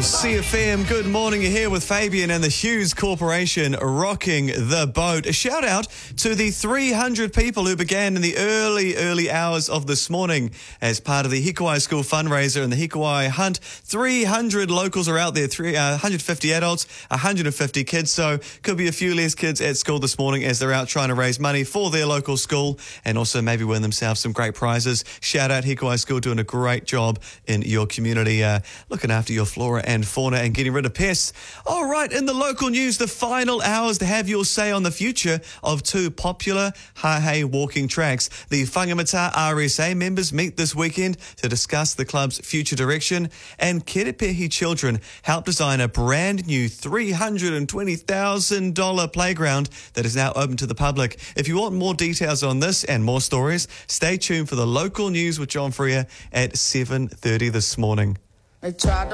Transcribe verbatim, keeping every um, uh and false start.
C F M, good morning. You're here with Fabian and the Hughes Corporation rocking the boat. A shout out to the three hundred people who began in the early, early hours of this morning as part of the Hikuai School fundraiser and the Hikuai Hunt. three hundred locals are out there, three, uh, one hundred fifty adults, one hundred fifty kids. So could be a few less kids at school this morning as they're out trying to raise money for their local school and also maybe win themselves some great prizes. Shout out Hikuai School doing a great job in your community, uh, looking after your flora and fauna and getting rid of pests. All right, in the local news, the final hours to have your say on the future of two popular hahei walking tracks. The Whangamata R S A members meet this weekend to discuss the club's future direction, and Kerepehi children help design a brand new three hundred twenty thousand dollars playground that is now open to the public. If you want more details on this and more stories, stay tuned for the local news with John Freer at seven thirty this morning.